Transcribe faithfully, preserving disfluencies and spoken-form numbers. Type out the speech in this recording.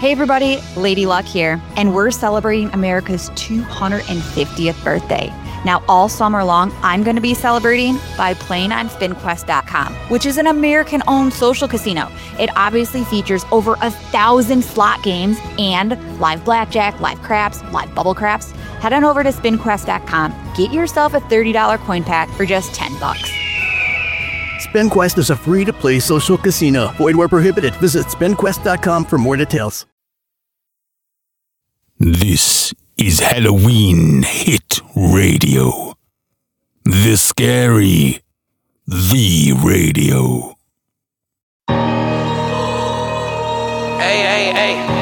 Hey everybody, Lady Luck here, and we're celebrating America's two hundred fiftieth birthday. Now, all summer long, I'm going to be celebrating by playing on Spin Quest dot com, which is an American-owned social casino. It obviously features over a thousand slot games and live blackjack, live craps, live bubble craps. Head on over to Spin Quest dot com. Get yourself a thirty dollars coin pack for just ten bucks. SpinQuest is a free-to-play social casino. Void where prohibited. Visit Spin Quest dot com for more details. This is Halloween Hit Radio. The Scary, the Radio. Hey, hey, hey.